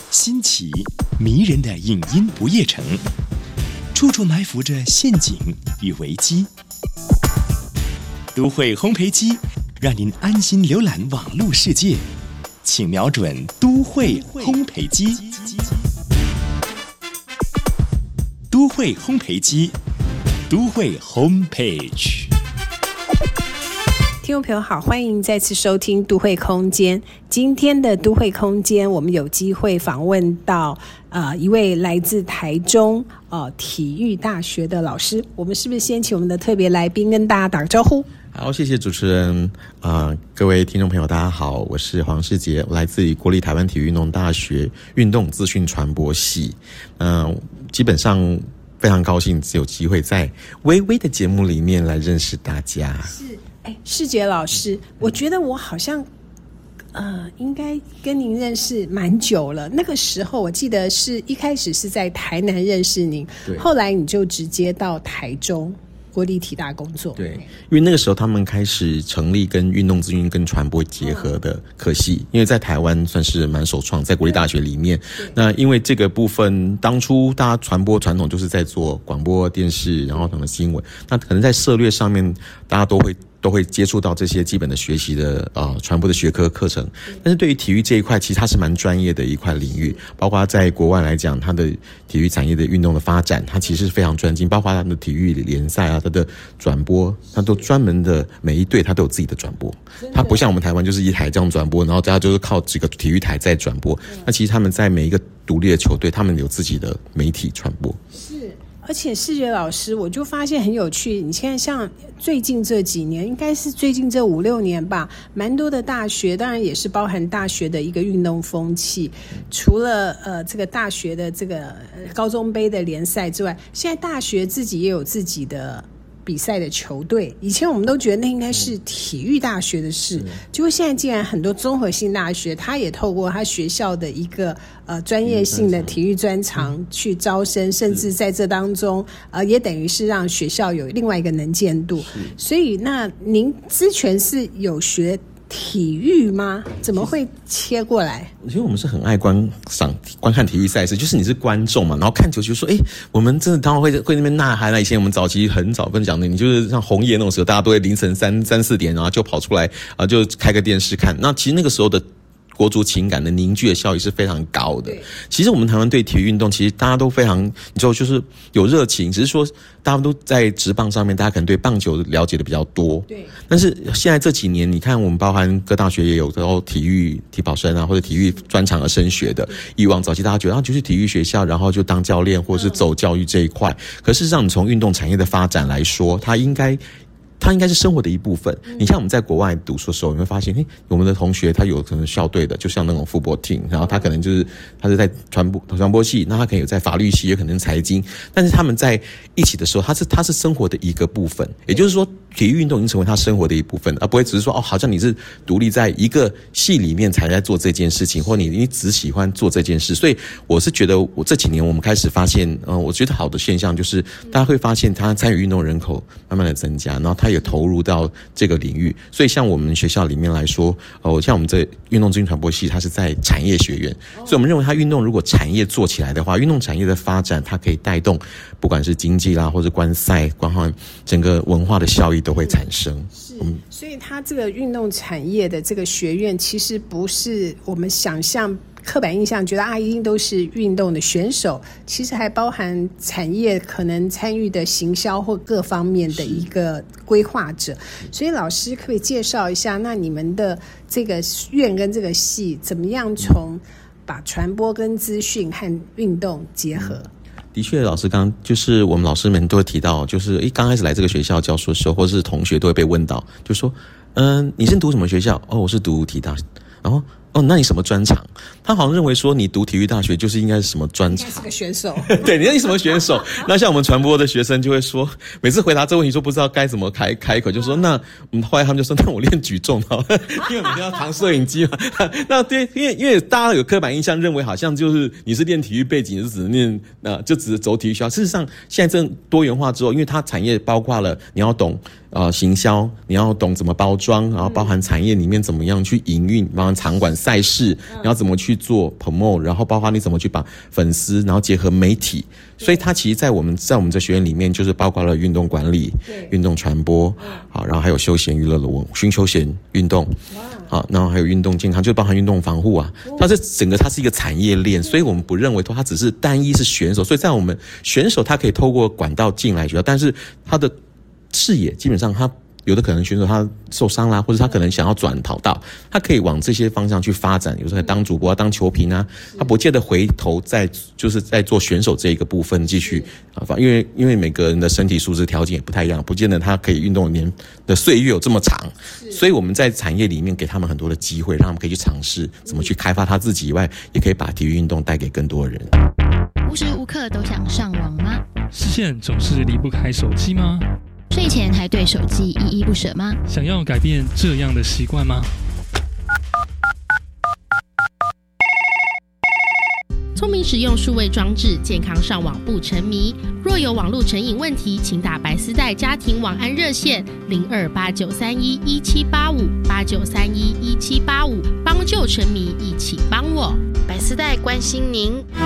新奇迷人的影音不夜城，处处埋伏着陷阱与危机。都会烘焙机让您安心浏览网络世界，请瞄准都会烘焙机。都会烘焙机，都会 Homepage。 听众朋友好，欢迎再次收听都会空间。今天的都会空间，我们有机会访问到一位来自台中体育大学的老师。我们是不是先请我们的特别来宾跟大家打个招呼？ 好，谢谢主持人。各位听众朋友大家好，我是黄世杰，我来自于国立台湾体育运动大学运动资讯传播系。基本上非常高兴有机会在微微的节目里面来认识大家。 世杰老师，我觉得我好像应该跟您认识蛮久了。那个时候我记得是一开始是在台南认识您，后来你就直接到台中国立体大工作。 对，因为那个时候他们开始成立跟运动资讯跟传播结合的科系，因为在台湾算是蛮首创，在国立大学里面。那因为这个部分，当初大家传播传统就是在做广播电视，然后可能新闻，那可能在涉略上面大家都会接触到这些基本的学习的传播的学科课程，但是对于体育这一块，其实它是蛮专业的一块领域，包括在国外来讲，它的体育产业的运动的发展，它其实是非常专精，包括它的体育联赛啊，它的转播，它都专门的每一队它都有自己的转播，它不像我们台湾就是一台这样转播，然后大家就是靠几个体育台在转播，那其实他们在每一个独立的球队，他们有自己的媒体传播。 而且世杰老师，我就发现很有趣。你现在像最近这几年，应该是最近这5-6年吧，蛮多的大学，当然也是包含大学的一个运动风气。除了这个大学的这个高中杯的联赛之外，现在大学自己也有自己的比赛的球队。以前我们都觉得那应该是体育大学的事，结果现在竟然很多综合性大学，他也透过他学校的一个专业性的体育专长去招生，甚至在这当中也等于是让学校有另外一个能见度。所以那您之前是有学体育吗？怎么会切过来？ 我觉得我们是很爱观看体育赛事，就是你是观众嘛，然后看球就说，我们真的当然会那边呐喊了。以前我们早期很早分享的，你就是像红叶那种时候，大家都会凌晨3-4点，然后就跑出来就开个电视看。那其实那个时候的国族情感的凝聚的效益是非常高的。其实我们台湾对体育运动，其实大家都非常，你知道，就是有热情，只是说大家都在职棒上面，大家可能对棒球了解的比较多。对。但是现在这几年，你看我们包含各大学也有体保生啊，或者体育专长而升学的。以往早期大家觉得就是体育学校，然后就当教练或者是走教育这一块。可事实上，你从运动产业的发展来说，它应该是生活的一部分。你像我们在国外读书的时候，你会发现，我们的同学他有可能校队的，就像那种football team，然后他可能他是在传播系，那他可能有在法律系，也可能财经，但是他们在一起的时候，他是生活的一个部分。也就是说，体育运动已经成为他生活的一部分，而不会只是说好像你是独立在一个系里面才在做这件事情，或你只喜欢做这件事。所以我是觉得，我这几年我们开始发现，我觉得好的现象就是大家会发现，他参与运动人口慢慢的增加，然后他也投入到这个领域。所以像我们学校里面来说，像我们这运动资讯传播系，它是在产业学院，所以我们认为它运动如果产业做起来的话，运动产业的发展，它可以带动不管是经济啦，或者观赛、观看整个文化的效益都会产生。 所以它这个运动产业的这个学院，其实不是我们想象刻板印象觉得一定都是运动的选手，其实还包含产业可能参与的行销或各方面的一个规划者。所以老师可不可以介绍一下，那你们的这个院跟这个系怎么样从把传播跟资讯和运动结合？ 的确，老师刚就是我们老师们都会提到，就是刚开始来这个学校教书的时候，或是同学都会被问到，就说你是读什么学校？我是读体大。然后那你什么专长？他好像认为说你读体育大学就是应该是什么专长， 应该是个选手。 对，你什么选手？那像我们传播的学生就会说，每次回答这个问题说不知道该怎么开口，就说那后来他们就说，那我练举重好了，因为每天要扛摄影机嘛。那对，因为大家有刻板印象，认为好像就是你是练体育背景，就只能练就只走体育学校。事实上，现在这多元化之后，因为它产业包括了你要懂行销，你要懂怎么包装，然后包含产业里面怎么样去营运，包含场馆赛事，你要怎么去做 promote， 然后包括你怎么去把粉丝，然后结合媒体，所以它其实在我们这学院里面，就是包括了运动管理、运动传播，好，然后还有休闲娱乐的熏休闲运动，好，然后还有运动健康，就包含运动防护啊。它是一个产业链，所以我们不认为它只是单一是选手，所以在我们选手他可以透过管道进来学校，但是他的视野基本上他有的可能选手他受伤啦，或者他可能想要转跑道，他可以往这些方向去发展，有时候当主播啊，当球评啊，他不见得回头就是在做选手这一个部分继续啊，因为每个人的身体素质条件也不太一样，不见得他可以运动年的岁月有这么长，所以我们在产业里面给他们很多的机会，让他们可以去尝试怎么去开发他自己以外，也可以把体育运动带给更多人。 无时无刻都想上网吗？ 视线总是离不开手机吗？ 睡前还对手机依依不舍吗？ 想要改变这样的习惯吗？ 聪明使用数位装置，健康上网不沉迷。若有网络成瘾问题，请打白丝带家庭网安热线028931178589311785，帮救沉迷，一起帮我。白丝带关心您。